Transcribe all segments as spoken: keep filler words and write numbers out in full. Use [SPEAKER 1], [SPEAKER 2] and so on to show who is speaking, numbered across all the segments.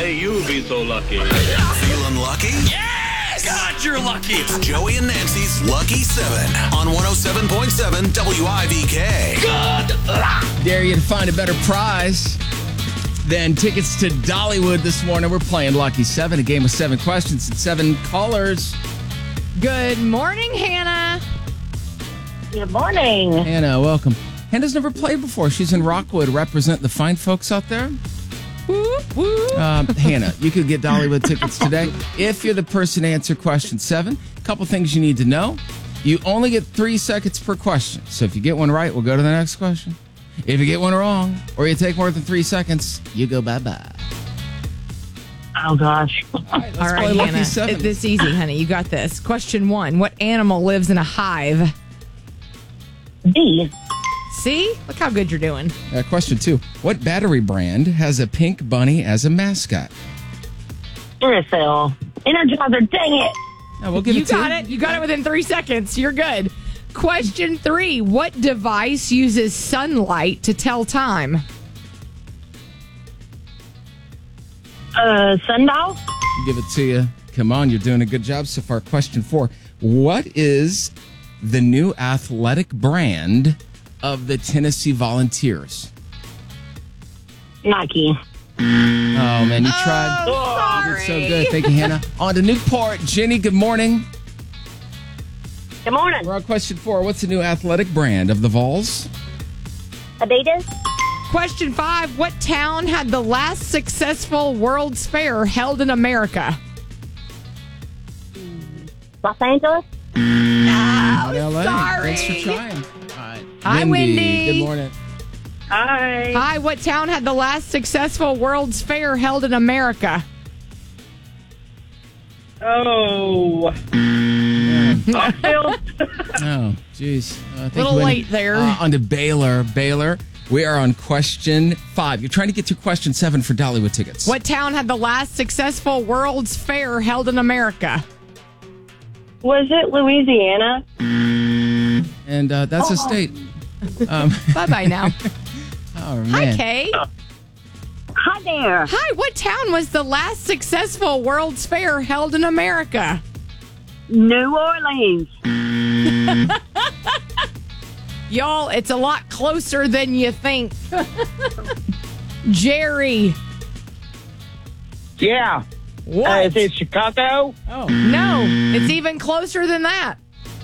[SPEAKER 1] may you be so lucky.
[SPEAKER 2] Feeling lucky?
[SPEAKER 1] Yes! God, you're lucky.
[SPEAKER 2] It's Joey and Nancy's Lucky seven on one oh seven point seven W I V K.
[SPEAKER 1] Good luck.
[SPEAKER 3] Dare you to find a better prize than tickets to Dollywood this morning. We're playing Lucky seven, a game of seven questions and seven callers.
[SPEAKER 4] Good morning, Hannah.
[SPEAKER 5] Good morning.
[SPEAKER 3] Hannah, welcome. Hannah's never played before. She's in Rockwood, representing the fine folks out there.
[SPEAKER 4] Whoop, whoop.
[SPEAKER 3] Um, Hannah, you could get Dollywood tickets today if you're the person to answer question seven. A couple things you need to know. You only get three seconds per question. So if you get one right, we'll go to the next question. If you get one wrong or you take more than three seconds, you go bye-bye.
[SPEAKER 5] Oh, gosh.
[SPEAKER 3] All right, let's
[SPEAKER 4] All right,
[SPEAKER 3] play Lucky
[SPEAKER 4] Hannah.
[SPEAKER 3] seven.
[SPEAKER 4] It- This easy, honey. You got this. Question one. What animal lives in a hive?
[SPEAKER 5] B.
[SPEAKER 4] See? Look how good you're doing.
[SPEAKER 3] Uh, question two. What battery brand has a pink bunny as a mascot?
[SPEAKER 5] Duracell. Energizer. Dang it.
[SPEAKER 3] Uh, we'll give
[SPEAKER 4] You
[SPEAKER 3] it to
[SPEAKER 4] got it. You got it within three seconds. You're good. Question three. What device uses sunlight to tell time?
[SPEAKER 5] Uh, sundial.
[SPEAKER 3] Give it to you. Come on, you're doing a good job so far. Question four. What is the new athletic brand of the Tennessee Volunteers?
[SPEAKER 5] Nike.
[SPEAKER 3] Oh, man, you tried.
[SPEAKER 4] Oh,
[SPEAKER 3] You did so
[SPEAKER 4] sorry.
[SPEAKER 3] good. Thank you, Hannah. On to Newport. Jenny, good morning.
[SPEAKER 5] Good morning.
[SPEAKER 3] We're on question four. What's the new athletic brand of the Vols?
[SPEAKER 5] Adidas.
[SPEAKER 4] Question five. What town had the last successful World's Fair held in America?
[SPEAKER 5] Los Angeles.
[SPEAKER 4] Oh,
[SPEAKER 3] L A.
[SPEAKER 4] sorry.
[SPEAKER 3] Thanks for trying. All right.
[SPEAKER 4] Hi, Wendy.
[SPEAKER 3] Good morning.
[SPEAKER 5] Hi.
[SPEAKER 4] Hi, what town had the last successful World's Fair held in America?
[SPEAKER 5] Oh. Knoxville.
[SPEAKER 3] Oh, jeez. Uh, thank
[SPEAKER 4] Little
[SPEAKER 3] you, Wendy.
[SPEAKER 4] late there.
[SPEAKER 3] Uh, on to Baylor. Baylor. We are on question five. You're trying to get through question seven for Dollywood tickets.
[SPEAKER 4] What town had the last successful World's Fair held in America?
[SPEAKER 5] Was it Louisiana?
[SPEAKER 3] And uh, that's a state. Um,
[SPEAKER 4] Bye-bye now.
[SPEAKER 3] oh,
[SPEAKER 4] Hi,
[SPEAKER 3] man.
[SPEAKER 4] Kay.
[SPEAKER 5] Hi there.
[SPEAKER 4] Hi, what town was the last successful World's Fair held in America?
[SPEAKER 5] New Orleans.
[SPEAKER 4] Y'all, it's a lot closer than you think. Jerry.
[SPEAKER 5] Yeah.
[SPEAKER 4] What?
[SPEAKER 5] Uh, is it Chicago?
[SPEAKER 3] Oh,
[SPEAKER 4] No, it's even closer than that.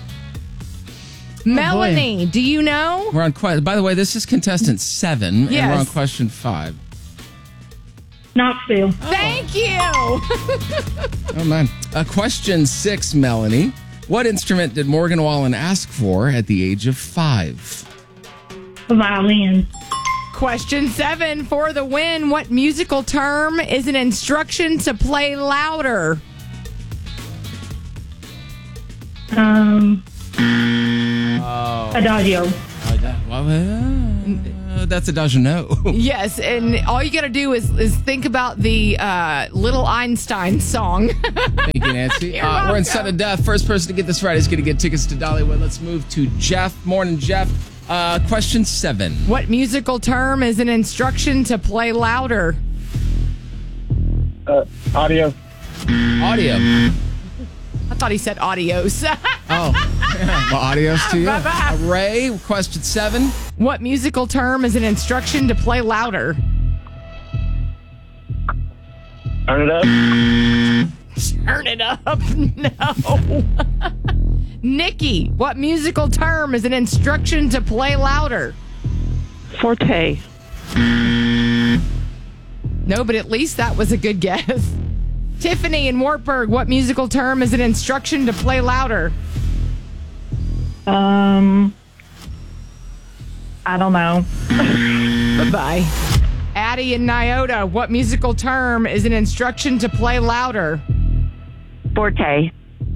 [SPEAKER 4] Melanie, do you know?
[SPEAKER 3] we're on question. By the way, this is contestant seven, and
[SPEAKER 4] Yes.
[SPEAKER 3] we're on question five.
[SPEAKER 5] Knoxville.
[SPEAKER 4] Thank you.
[SPEAKER 3] Oh, man. Uh, question six, Melanie. What instrument did Morgan Wallen ask for at the age of five?
[SPEAKER 5] Violin.
[SPEAKER 4] Question seven for the win. What musical term is an instruction to play louder?
[SPEAKER 5] Um.
[SPEAKER 3] Oh.
[SPEAKER 5] Adagio.
[SPEAKER 3] Well, uh, that's a dozen no.
[SPEAKER 4] Yes, and all you got to do is, is think about the uh, Little Einstein song.
[SPEAKER 3] Thank you, Nancy.
[SPEAKER 4] You're
[SPEAKER 3] Uh, we're in
[SPEAKER 4] welcome.
[SPEAKER 3] sudden death. First person to get this right is going to get tickets to Dollywood. Let's move to Jeff. Morning, Jeff. Uh, question seven.
[SPEAKER 4] What musical term is an instruction to play louder?
[SPEAKER 5] Uh, audio.
[SPEAKER 3] Audio.
[SPEAKER 4] I thought he said adios.
[SPEAKER 3] Oh, well, adios to you.
[SPEAKER 4] Bye-bye.
[SPEAKER 3] Uh, Ray, question seven.
[SPEAKER 4] What musical term is an instruction to play louder?
[SPEAKER 5] Turn it up.
[SPEAKER 4] Turn it up. No. Nikki, what musical term is an instruction to play louder?
[SPEAKER 5] Forte.
[SPEAKER 4] No, but at least that was a good guess. Tiffany in Wartburg, what musical term is an instruction to play louder?
[SPEAKER 5] Um. I don't know.
[SPEAKER 4] Bye-bye. Addie in Nyota, what musical term is an instruction to play louder?
[SPEAKER 5] Forte.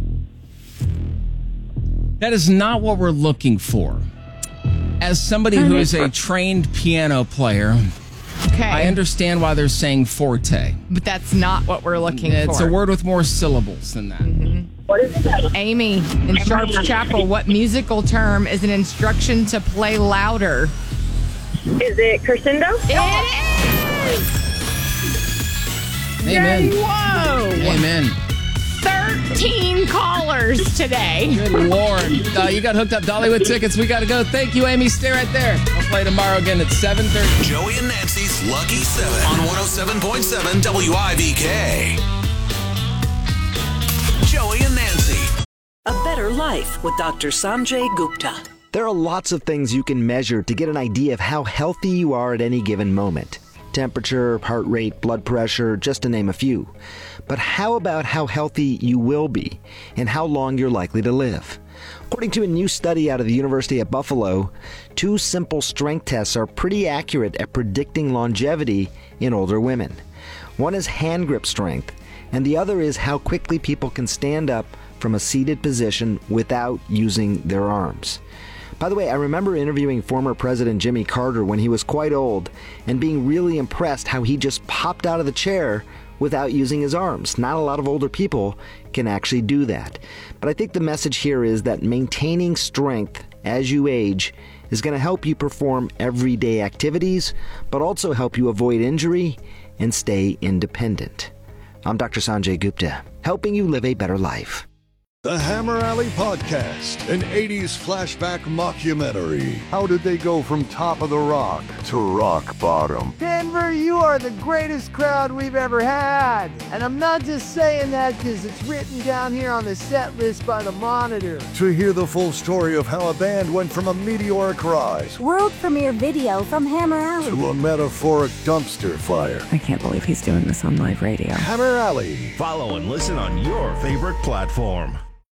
[SPEAKER 3] That is not what we're looking for. As somebody who is a trained piano player,
[SPEAKER 4] Okay.
[SPEAKER 3] I understand why they're saying forte.
[SPEAKER 4] But that's not what we're looking
[SPEAKER 3] It's
[SPEAKER 4] for.
[SPEAKER 3] a word with more syllables than that.
[SPEAKER 4] Amy in Sharps Chapel, what musical term is an instruction to play louder?
[SPEAKER 5] Is it crescendo?
[SPEAKER 4] It is!
[SPEAKER 3] Amen.
[SPEAKER 4] Whoa.
[SPEAKER 3] Amen.
[SPEAKER 4] thirteen callers today.
[SPEAKER 3] Good Lord. Uh, you got hooked up, Dollywood tickets. We got to go. Thank you, Amy. Stay right there. I'll play tomorrow again at seven thirty.
[SPEAKER 2] Joey and Nancy's Lucky seven on one oh seven point seven W I V K. Joey and Nancy.
[SPEAKER 6] A Better Life with Doctor Sanjay Gupta.
[SPEAKER 7] There are lots of things you can measure to get an idea of how healthy you are at any given moment. Temperature, heart rate, blood pressure, just to name a few. But how about how healthy you will be and how long you're likely to live? According to a new study out of the University of Buffalo, two simple strength tests are pretty accurate at predicting longevity in older women. One is hand grip strength, and the other is how quickly people can stand up from a seated position without using their arms. By the way, I remember interviewing former President Jimmy Carter when he was quite old and being really impressed how he just popped out of the chair without using his arms. Not a lot of older people can actually do that. But I think the message here is that maintaining strength as you age is going to help you perform everyday activities, but also help you avoid injury and stay independent. I'm Doctor Sanjay Gupta, helping you live a better life.
[SPEAKER 8] The Hammer Alley Podcast, an eighties flashback mockumentary. How did they go from top of the rock to rock bottom?
[SPEAKER 9] Denver, you are the greatest crowd we've ever had. And I'm not just saying that because it's written down here on the set list by the Monitor.
[SPEAKER 8] To hear the full story of how a band went from a meteoric rise,
[SPEAKER 10] world premiere video from Hammer Alley,
[SPEAKER 8] to a metaphoric dumpster fire.
[SPEAKER 11] I can't believe he's doing this on live radio.
[SPEAKER 8] Hammer Alley.
[SPEAKER 12] Follow and listen on your favorite platform.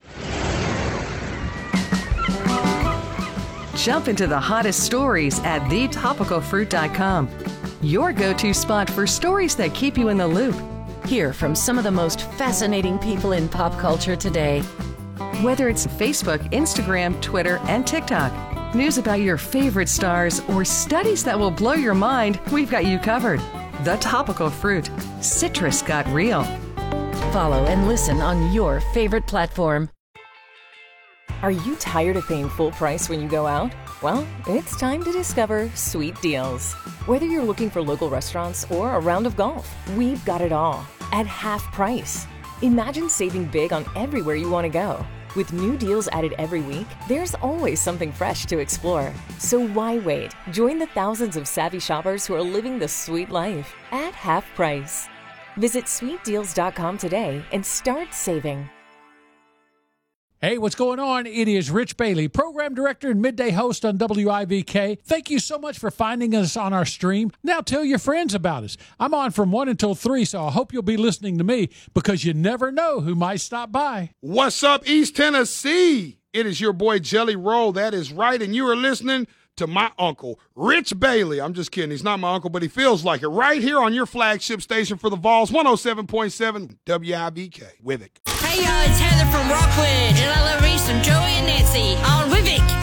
[SPEAKER 13] Jump into the hottest stories at the topical fruit dot com. Your go-to spot for stories that keep you in the loop.
[SPEAKER 14] Hear from some of the most fascinating people in pop culture today.
[SPEAKER 13] Whether it's Facebook, Instagram, Twitter, and TikTok, news about your favorite stars, or studies that will blow your mind, we've got you covered. The Topical Fruit. Citrus got real.
[SPEAKER 14] Follow and listen on your favorite platform.
[SPEAKER 15] Are you tired of paying full price when you go out? Well, it's time to discover Sweet Deals. Whether you're looking for local restaurants or a round of golf, we've got it all at half price. Imagine saving big on everywhere you want to go. With new deals added every week, there's always something fresh to explore. So why wait? Join the thousands of savvy shoppers who are living the sweet life at half price. Visit sweet deals dot com today and start saving.
[SPEAKER 16] Hey, what's going on? It is Rich Bailey, program director and midday host on W I V K. Thank you so much for finding us on our stream. Now tell your friends about us. I'm on from one until three, so I hope you'll be listening to me because you never know who might stop by.
[SPEAKER 17] What's up, East Tennessee? It is your boy Jelly Roll. That is right, and you are listening to my uncle, Rich Bailey. I'm just kidding. He's not my uncle, but he feels like it. Right here on your flagship station for the Vols, one oh seven point seven W I V K. Wivik.
[SPEAKER 18] Hey, y'all, it's Heather from Rockwood, and I love me some Joey and Nancy on Wivik.